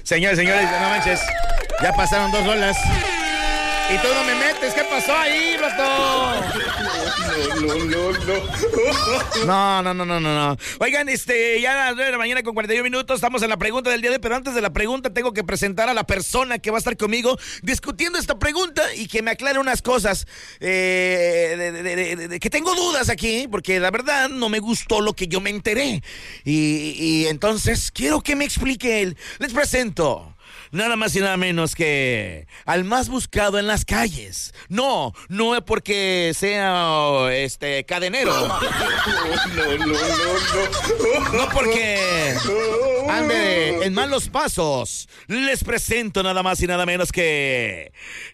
Señores, no manches. Ya pasaron 2 horas. Y tú no me metes. ¿Qué pasó ahí, vato? No. Oigan, ya a las 9 de la mañana con 41 minutos. Estamos en la pregunta del día de hoy. Pero antes de la pregunta tengo que presentar a la persona que va a estar conmigo discutiendo esta pregunta y que me aclare unas cosas. Que tengo dudas aquí, porque la verdad no me gustó lo que yo me enteré. Y entonces quiero que me explique él. Les presento nada más y nada menos que al más buscado en las calles. No es porque sea cadenero. No porque ande en malos pasos. Les presento nada más y nada menos que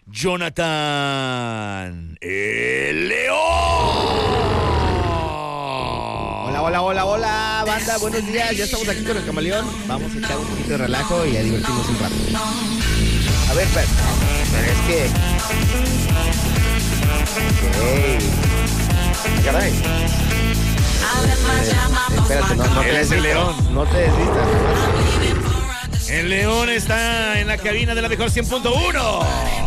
Jonathan el León. Hola, banda, buenos días. Ya estamos aquí con el Camaleón. Vamos a echar un poquito de relajo y a divertirnos un rato. A ver, pero es que... Caray. Espérate, no te desvistas. El León. No te desvistas. El León está en la cabina de la mejor 100.1.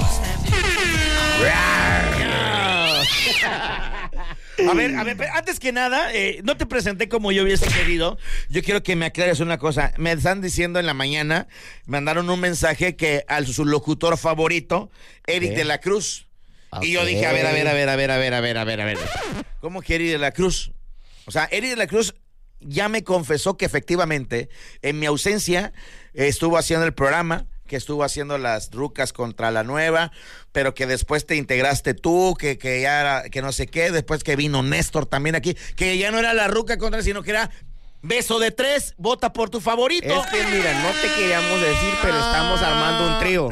A ver, antes que nada, no te presenté como yo hubiese querido. Yo quiero que me aclares una cosa. Me están diciendo en la mañana, mandaron un mensaje que su locutor favorito, Eric de la Cruz. Okay. Y yo dije, a ver. ¿Cómo que Eric de la Cruz? O sea, Eric de la Cruz ya me confesó que efectivamente, en mi ausencia, estuvo haciendo el programa, que estuvo haciendo las rucas contra la nueva, pero que después te integraste tú, que ya era, que no sé qué, después que vino Néstor también aquí, que ya no era la ruca contra, sino que era beso de 3, vota por tu favorito. Es que mira, no te queríamos decir, pero estamos armando un trío.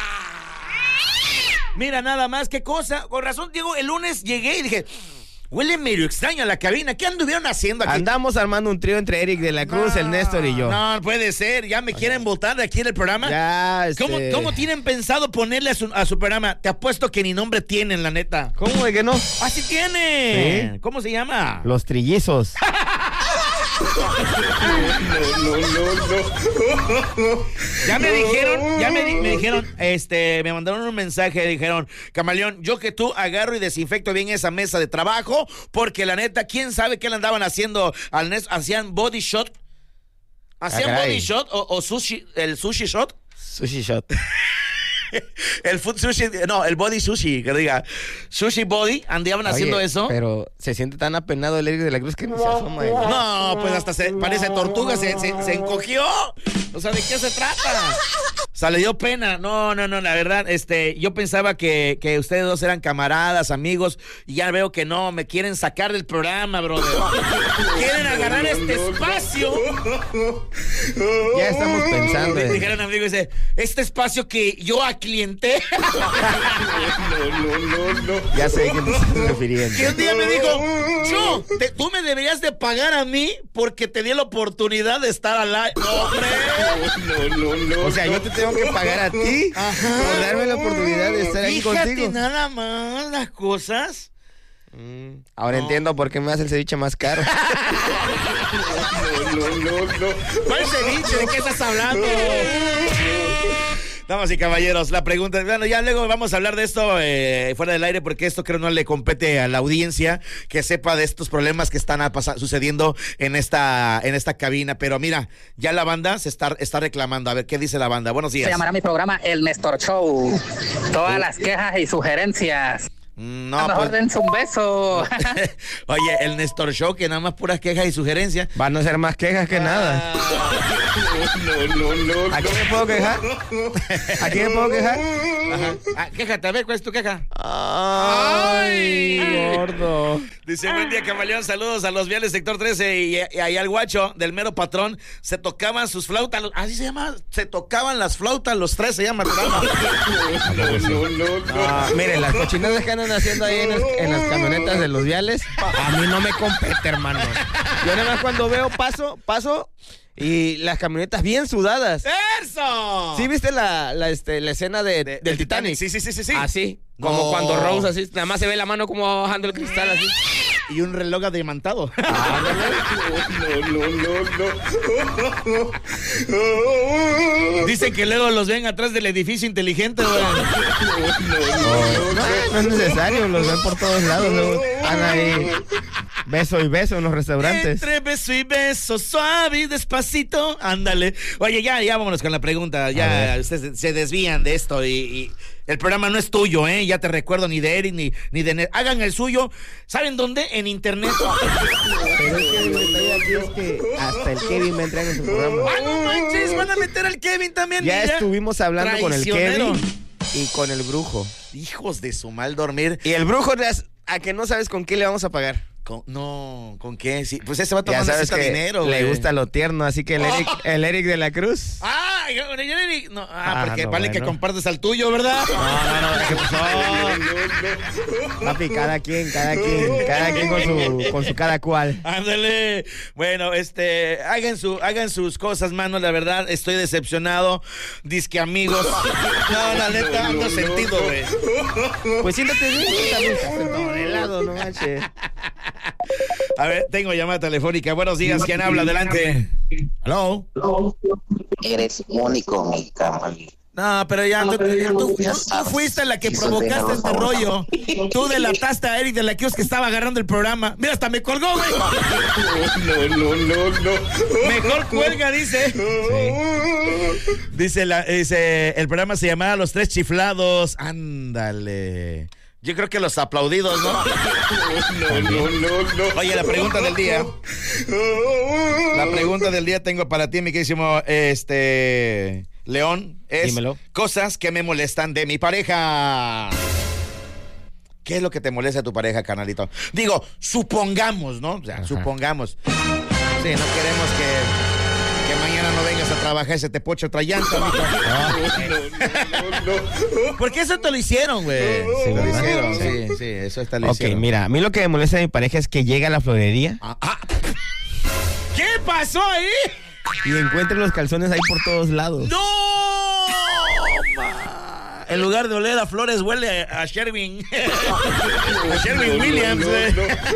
Mira nada más, qué cosa, con razón, Diego, el lunes llegué y dije... Huele medio extraño a la cabina. ¿Qué anduvieron haciendo aquí? Andamos armando un trío entre Eric de la Cruz, el Néstor y yo. No puede ser. ¿Ya me quieren votar de aquí en el programa? Ya, ¿Cómo tienen pensado ponerle a su programa? Te apuesto que ni nombre tienen, la neta. ¿Cómo de que no? ¡Así tiene! ¿Sí? ¿Cómo se llama? Los Trillizos. Ya me dijeron, me mandaron un mensaje, dijeron, Camaleón, yo que tú agarro y desinfecto bien esa mesa de trabajo, porque la neta, ¿quién sabe qué le andaban haciendo al hacían body shot? ¿Hacían body shot o sushi, el sushi shot? Sushi shot. El food sushi, no, el body sushi, que diga sushi body, andaban haciendo eso. Pero se siente tan apenado el Eric de la Cruz que no se asoma. No, pues hasta parece tortuga, se encogió. O sea, ¿de qué se trata? O sea, le dio pena. No, la verdad, yo pensaba que ustedes dos eran camaradas, amigos, y ya veo que no, me quieren sacar del programa, brother. Quieren agarrar este espacio. Ya estamos pensando. Dijeron, amigo, dice, este espacio que yo aclienté. No. Ya sé a quién te estás refiriendo. Que un día me dijo, tú me deberías de pagar a mí porque te di la oportunidad de estar al aire. No, hombre. No. O sea, yo te tengo que pagar a ti por darme la oportunidad de estar ahí contigo. Fíjate nada más las cosas. Ahora entiendo por qué me hace el ceviche más caro. No. ¿Cuál ceviche? ¿De qué estás hablando? Damas y caballeros, la pregunta, bueno, ya luego vamos a hablar de esto fuera del aire, porque esto creo no le compete a la audiencia que sepa de estos problemas que están sucediendo en esta cabina. Pero mira, ya la banda se está reclamando. A ver, ¿qué dice la banda? Buenos días. Se llamará mi programa El Néstor Show. Todas las quejas y sugerencias. No, a lo mejor dense un beso. Oye, el Néstor Show, que nada más puras quejas y sugerencias. Van a ser más quejas que nada. No. ¿A quién me puedo quejar? ¿A quién me puedo quejar? Ajá. Quéjate, a ver, ¿cuál es tu queja? Ay, gordo. Dice, buen día, Camaleón, saludos a los viales sector 13 y ahí al guacho del mero patrón. Se tocaban sus flautas, así se llama, se tocaban las flautas los 3, se llama el programa. Miren, las cochinadas que andan haciendo ahí en las camionetas de los viales, a mí no me compete, hermano. Yo nada más cuando veo paso y las camionetas bien sudadas. ¡Eso! ¿Sí viste la escena del Titanic? Sí. Así, como cuando Rose así, nada más se ve la mano como bajando el cristal así. y un reloj adiamantado. Dicen que luego los ven atrás del edificio inteligente, güey. No es necesario, los ven por todos lados. Luego están ahí beso y beso en los restaurantes. Entre beso y beso, suave y despacito. Ándale. Oye, ya vámonos con la pregunta. Ya ustedes se desvían de esto y el programa no es tuyo, ¿eh? Ya te recuerdo, ni de Eric ni de Ned. Hagan el suyo. ¿Saben dónde? En internet. Pero es que el detalle aquí es que hasta el Kevin me entra en su programa. ¡Ah, no manches! Van a meter al Kevin también. Ya estuvimos hablando con el Traicionero. Kevin y con el brujo. Hijos de su mal dormir. Y el brujo, a que no sabes con qué le vamos a pagar. ¿Con qué? Sí, pues ese va a Ya tomar sabes que dinero, le güey. gusta lo tierno, así que el Eric de la Cruz. Eric. No, porque no, vale bueno. que compartes al tuyo, ¿verdad? No, ¿qué pasó? Papi, cada quien con su cada cual. Ándale. Bueno, hagan sus cosas, mano, la verdad, estoy decepcionado. Disque amigos. No, la neta, ando sentido, güey. Pues siéntate bien, también estás sentado de lado, no manches. A ver, tengo llamada telefónica. Buenos días, ¿quién habla? Adelante. ¿Aló? Eres único, mi camarón. No, pero ya, tú fuiste la que provocaste este rollo. Tú delataste a Eric de la Cruz que estaba agarrando el programa. Mira, hasta me colgó, güey. No. Mejor cuelga, dice. Sí. Dice, el programa se llamaba Los Tres Chiflados. Ándale. Yo creo que los aplaudidos, ¿no? No. Oye, la pregunta del día. La pregunta del día tengo para ti, mi queridísimo León. Es Dímelo. Cosas que me molestan de mi pareja. ¿Qué es lo que te molesta de tu pareja, carnalito? Digo, supongamos, ¿no? O sea, supongamos. Sí, no queremos que mañana no vengas a trabajar y se te poche otra llanta, mijo. Porque eso te lo hicieron, güey. Sí, lo ¿verdad? hicieron, sí, eso está lo hicieron. Ok, mira, a mí lo que me molesta de mi pareja es que llega a la florería ¿Qué pasó ahí? y encuentra los calzones ahí por todos lados. ¡No! En lugar de oler a flores, huele a Sherwin. A Sherwin Williams, güey.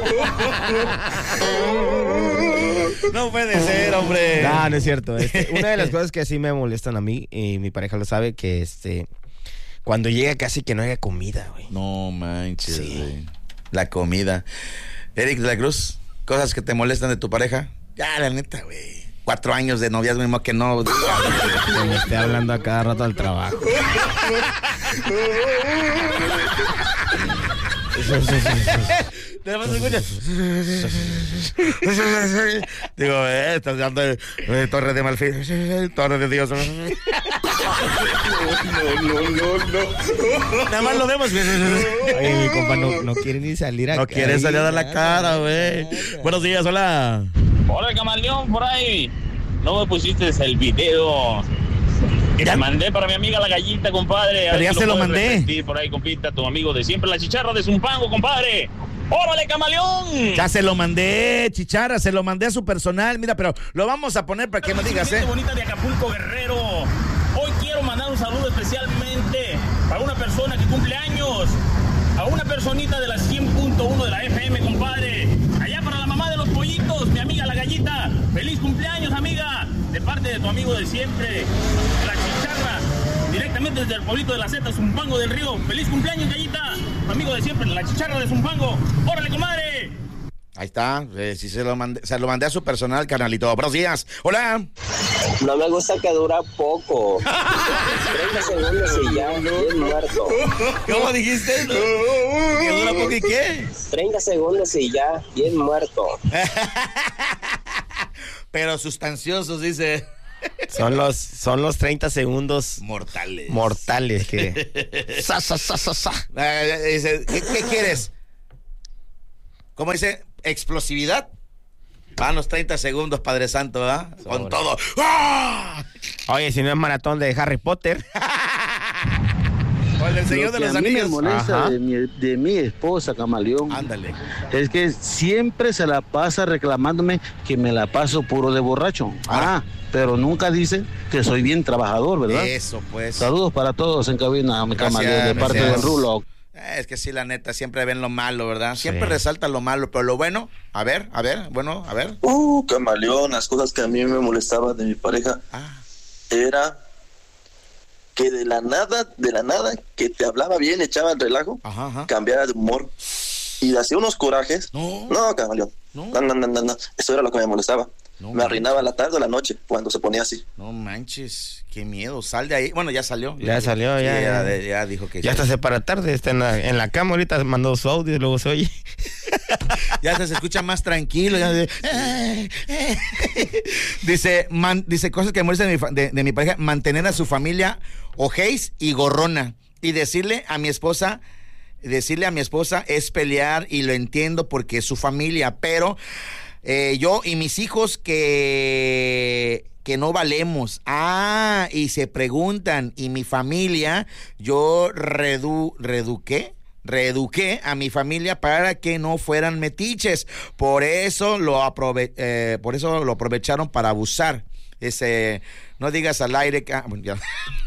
No puede ser, hombre. No es cierto. Una de las cosas que sí me molestan a mí, y mi pareja lo sabe, que cuando llega casi que no haya comida, güey. No manches, Sí. güey. La comida. Eric de la Cruz, cosas que te molestan de tu pareja. Ya, la neta, güey. 4 años de noviazgo, mismo que no. Que me esté hablando a cada rato al trabajo. Nada más escuchas. Digo, estás dando Torre de Marfil, Torre de Dios. Nada más lo vemos. Oye, mi compa no quiere ni salir a No quiere salir a dar la cara, güey. Buenos días, hola. Hola, camaleón, por ahí. No me pusiste el video. Que te mandé para mi amiga la gallita, compadre. Pero ya se lo mandé. Por ahí, compita, tu amigo de siempre, la chicharra de Zumpango, compadre. ¡Órale, camaleón! Ya se lo mandé, Chichara, se lo mandé a su personal. Mira, pero lo vamos a poner para que me digas, Gente bonita de Acapulco, Guerrero. Hoy quiero mandar un saludo especialmente para una persona que cumple años. A una personita de la 100.1 de la FM, compadre. Allá para la mamá de los pollitos, mi amiga la gallita. ¡Feliz cumpleaños, amiga! De parte de tu amigo de siempre, la chicharra. Directamente desde el pueblito de la Zeta, Zumpango del Río. ¡Feliz cumpleaños, gallita! Tu amigo de siempre, la chicharra de Zumpango. ¡Órale, comadre! Ahí está, sí se lo mandé a su personal, carnalito. Buenos días, hola. No me gusta que dura poco. 30 segundos y ya, bien muerto. ¿Cómo dijiste? ¿Que dura poco y qué? 30 segundos y ya, bien muerto. Pero sustanciosos, dice. Son los 30 segundos Mortales. que... Sa. Dice, ¿qué quieres? ¿Cómo dice? ¿Explosividad? Van los 30 segundos, Padre Santo, ¿verdad? Con todo. ¡Ah! Oye, si no es maratón de Harry Potter. O el Señor de Lo que los a mí Anillos. me molesta Ajá. de mi esposa, camaleón, Ándale. es que siempre se la pasa reclamándome que me la paso puro de borracho. Pero nunca dice que soy bien trabajador, ¿verdad? Eso, pues. Saludos para todos en cabina, mi Gracias, camaleón, de parte gracias. del Rulo. Es que sí, la neta, siempre ven lo malo, ¿verdad? Siempre Sí. resaltan lo malo, pero lo bueno, a ver. Camaleón, las cosas que a mí me molestaban de mi pareja era que de la nada, que te hablaba bien, echaba el relajo, cambiara de humor y hacía unos corajes. No, Camaleón. No. Eso era lo que me molestaba. Me arruinaba la tarde o la noche cuando se ponía así. No manches, qué miedo, sal de ahí. Bueno, ya salió. Ya salió, Sí, ya. ya dijo que Ya hasta se para tarde, está en la cama ahorita, mandó su audio y luego se oye. Ya hasta se escucha más tranquilo. Ya dice, cosas que me molestan de mi pareja: mantener a su familia ojéis y gorrona. Y decirle a mi esposa es pelear, y lo entiendo porque es su familia, pero yo y mis hijos que no valemos. Y se preguntan, y mi familia, yo reeduqué a mi familia para que no fueran metiches. Por eso lo aprovecharon para abusar. No digas al aire que... bueno, ya.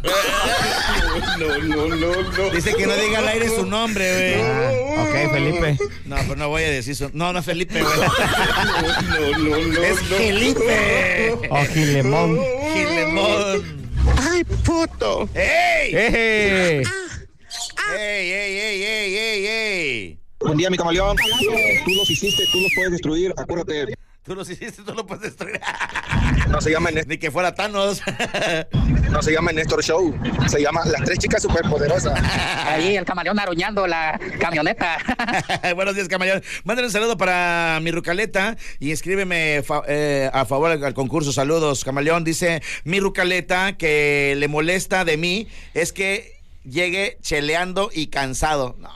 No. Dice que no diga al aire su nombre, güey. Ok, Felipe. No, pero no voy a decir su... No, Felipe, güey. No. Es Felipe. Oh, Gilemón. ¡Ay, puto! ¡Ey! ¡Ey! ¡Ey! Buen día, mi camaleón. Tú los hiciste, tú los puedes destruir, acuérdate. Tú los hiciste, tú lo puedes destruir. No se llama Ni que fuera Thanos. No se llama Néstor Show, se llama Las Tres Chicas Superpoderosas. Ahí el camaleón aruñando la camioneta. Buenos días, camaleón. Mándale un saludo para mi Rucaleta y escríbeme a favor al concurso. Saludos, camaleón. Dice mi Rucaleta que le molesta de mí es que llegue cheleando y cansado. No.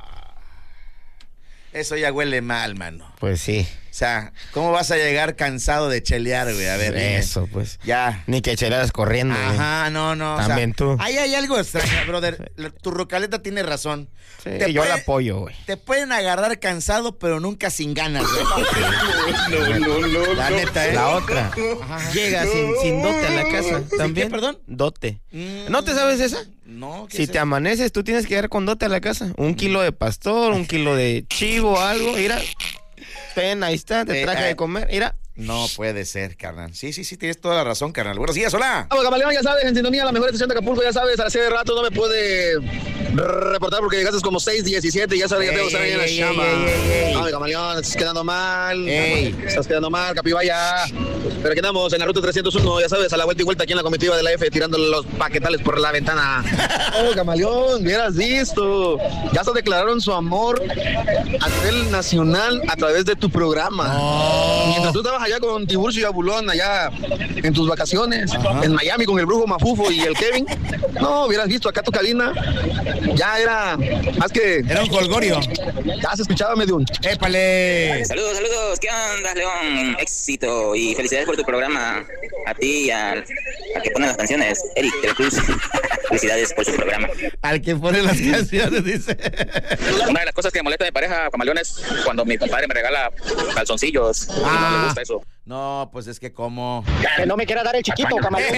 Eso ya huele mal, mano. Pues sí. O sea, ¿cómo vas a llegar cansado de chelear, güey? A ver, eso, pues. Ya. Ni que chelaras corriendo. Ajá, no. También o sea, tú. Ahí hay algo extraño, brother. Tu Rucaleta tiene razón. Sí, yo la apoyo, güey. Te pueden agarrar cansado, pero nunca sin ganas, güey. No. La neta, ¿eh? La otra. Llega sin dote a la casa. ¿También? ¿Qué, perdón? Dote. ¿No te sabes esa? No. ¿Qué Si es te eso? amaneces, tú tienes que llegar con dote a la casa. 1 kilo de pastor, 1 kilo de chivo, algo. Mira, ahí está, te traje de comer. Mira. No puede ser, carnal. Sí, tienes toda la razón, carnal. Buenos días, hola. Vamos, camaleón, ya sabes, en sintonía, la mejor estación de Acapulco, ya sabes, hace rato no me puede reportar porque llegaste como 6:17 y ya sabes, ya tengo que estar ahí en la chamba. No, camaleón, estás quedando mal. Estás quedando mal, Capibaya. Pero aquí andamos en la ruta 301, ya sabes, a la vuelta y vuelta aquí en la comitiva de la F, tirando los paquetales por la ventana. Oh, camaleón, hubieras visto. Ya hasta declararon su amor a nivel nacional a través de tu programa. Mientras tú estabas allá con Tiburcio y Abulón, allá en tus vacaciones, en Miami con el Brujo Mafufo y el Kevin. No, hubieras visto acá tu cabina. Ya era más que... Era un colgorio. Ya se escuchaba medio un... ¡Épale! Saludos. ¿Qué onda, León? Éxito y felicidades por tu programa. A ti y al que pone las canciones, Eric de la Cruz. Felicidades por su programa. Al que pone las canciones, dice. Una de las cosas que me molesta de mi pareja, camaleón, es cuando mi compadre me regala calzoncillos. Y no le gusta eso. No, pues es que como... Que no me quiera dar el chiquito, camaleón.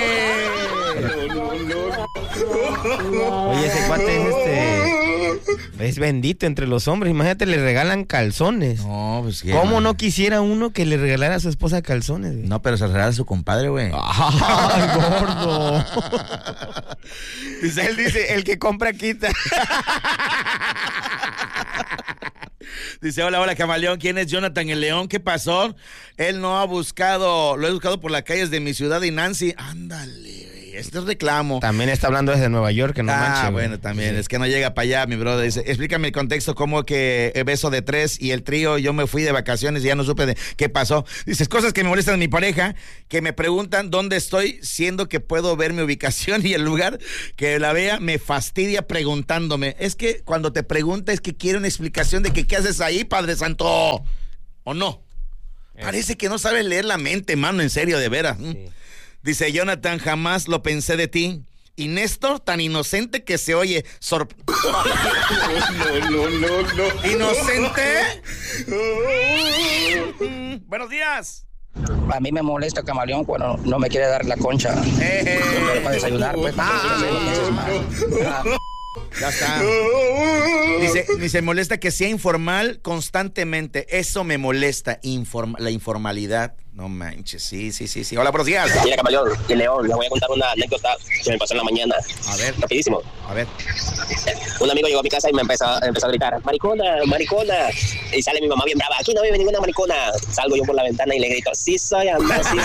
Oye, ese cuate es bendito entre los hombres. Imagínate, le regalan calzones. No, pues que... ¿Cómo no quisiera uno que le regalara a su esposa calzones, güey? No, pero se regala a su compadre, güey. ¡Ay, gordo! Él dice, el que compra quita. Dice, hola, camaleón, ¿quién es Jonathan el León? ¿Qué pasó? Él no ha buscado, lo he buscado por las calles de mi ciudad y Nancy. Ándale, güey, este es reclamo. También está hablando desde Nueva York, que no manches. Bueno, también, es que no llega para allá, mi brother. Dice, explícame el contexto, cómo que beso de 3 y el trío, yo me fui de vacaciones y ya no supe de qué pasó. Dices, cosas que me molestan de mi pareja, que me preguntan dónde estoy, siendo que puedo ver mi ubicación y el lugar que la vea, me fastidia preguntándome. Es que cuando te pregunta es que quiere una explicación de que qué haces ahí, Padre Santo, ¿o no? Parece que no sabes leer la mente, mano, en serio, de veras. Sí. Dice, Jonathan, jamás lo pensé de ti. Y Néstor, tan inocente que se oye No. ¿Inocente? Buenos días. A mí me molesta, camaleón, cuando no me quiere dar la concha. Para desayunar, pues, para que no pienses mal. Ya está. Dice, molesta que sea informal constantemente. Eso me molesta, la informalidad. No manches, sí. Hola, buenos días. Mira, Camaleón, y León, le voy a contar una anécdota que me pasó en la mañana. A ver. Rapidísimo. A ver. Un amigo llegó a mi casa y me empezó a gritar, maricona. Y sale mi mamá bien brava, aquí no vive ninguna maricona. Salgo yo por la ventana y le grito, sí soy, anda, sí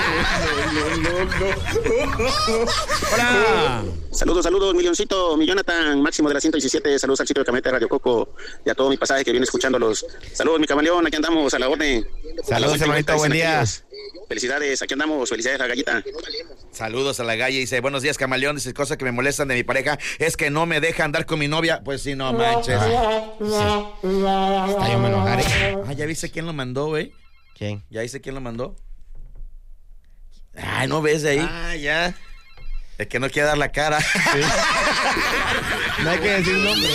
soy. Hola. Saludos, Milloncito, mi Jonathan, Máximo de la 117, saludos al sitio de Camioneta Radio Coco y a todo mi pasaje que viene escuchándolos. Saludos, mi Camaleón, aquí andamos, a la orden. Saludos, hermanito, buen día. Felicidades, aquí andamos, felicidades a Gallita. Saludos a la Galla, dice, buenos días, Camaleón, dice, cosas que me molestan de mi pareja es que no me deja andar con mi novia. Pues sí, no manches. Sí. Hasta yo me enojaré. ¿Ya viste quién lo mandó, güey? ¿Quién? ¿Ya viste quién lo mandó? ¿No ves ahí? Ya. Es que no quiere dar la cara. Sí. No hay que decir nombre.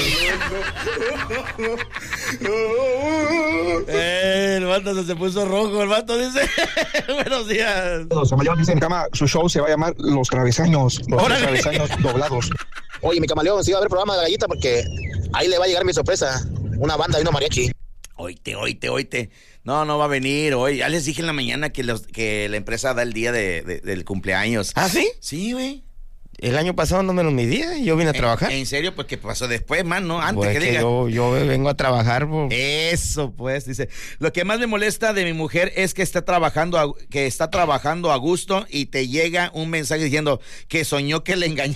El vato se puso rojo. El vato dice: buenos días. Los Camaleón dicen, cama, su show se va a llamar Los Travesaños. Los Travesaños doblados. Oye, mi Camaleón, sí va a haber programa de Gallita porque ahí le va a llegar mi sorpresa. Una banda y unos mariachi. Oíte. No va a venir hoy. Ya les dije en la mañana que la empresa da el día del cumpleaños. ¿Ah, sí? Sí, güey. El año pasado no me lo midía y yo vine a trabajar. ¿En serio? Pues ¿qué pasó después, man? ¿No? Antes pues que diga. Yo vengo a trabajar. Eso, pues, dice. Lo que más me molesta de mi mujer es que está trabajando a gusto y te llega un mensaje diciendo que soñó que le engañó.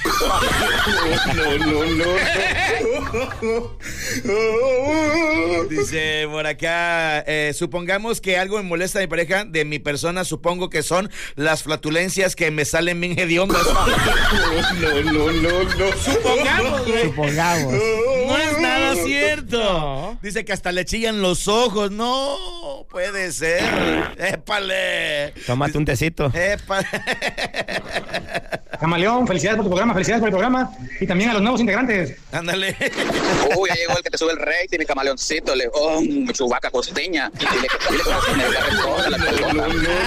No. Dice por acá, supongamos que algo me molesta de mi pareja, de mi persona, supongo que son las flatulencias que me salen bien hediondas. No. Supongamos. No es nada cierto. No. Dice que hasta le chillan los ojos. No, puede ser. Épale. Tómate un tecito. Épale. Camaleón, felicidades por tu programa, felicidades por el programa. Y también a los nuevos integrantes. Ándale. Uy, ya llegó el que te sube el rating, mi Camaleoncito. Chubaca costeña. Dile que la persona.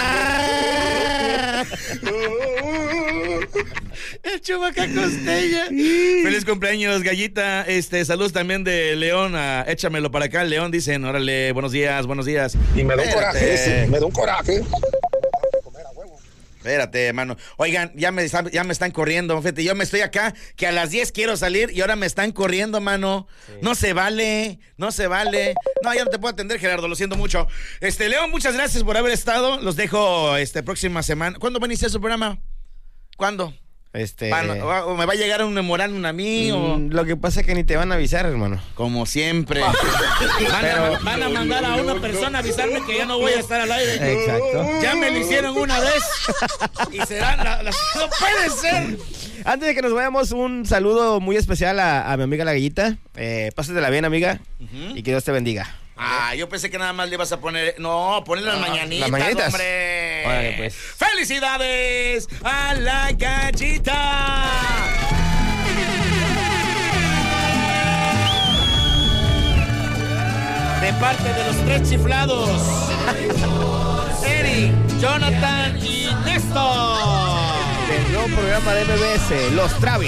El Chubaca costeña. Feliz cumpleaños, Gallita. Saludos también de León. Échamelo para acá. León dicen, órale, buenos días. Y me da un coraje. Espérate, hermano. Oigan, ya me están corriendo. Fíjate, yo me estoy acá, que a las 10 quiero salir y ahora me están corriendo, mano. Sí. No se vale. No, ya no te puedo atender, Gerardo, lo siento mucho. León, muchas gracias por haber estado. Los dejo próxima semana. ¿Cuándo va a iniciar su programa? ¿Cuándo? ¿Me va a llegar un memorándum a mí? Lo que pasa es que ni te van a avisar, hermano. Como siempre. Van a mandar a una persona a avisarme que ya no voy a estar al aire. Exacto. Ya me lo hicieron una vez. Y será no puede ser. Antes de que nos vayamos, un saludo muy especial a mi amiga La Gallita. Pásatela bien, amiga. Y que Dios te bendiga. Yo pensé que nada más le ibas a poner. No, ponle las mañanitas. Las mañanitas. Hombre. Órale, pues. ¡Felicidades a la Gallita! De parte de los tres chiflados, Eric, Jonathan y Néstor. Del nuevo programa de MBS, Los Travis.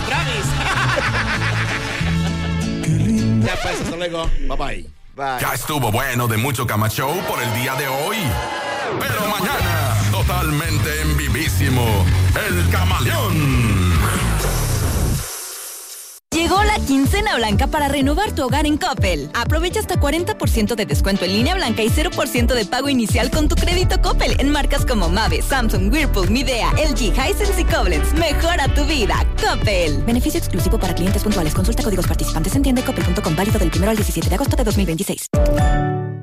Ya pues, hasta luego. Bye. Ya estuvo bueno de mucho Cama Show por el día de hoy. Pero mañana, totalmente en vivísimo, El Camaleón. Llegó la quincena blanca para renovar tu hogar en Coppel. Aprovecha hasta 40% de descuento en línea blanca y 0% de pago inicial con tu crédito Coppel en marcas como Mave, Samsung, Whirlpool, Midea, LG, Hisense y Koblenz. Mejora tu vida. Coppel. Beneficio exclusivo para clientes puntuales. Consulta códigos participantes en tienda y coppel.com. Válido del 1 al 17 de agosto de 2026.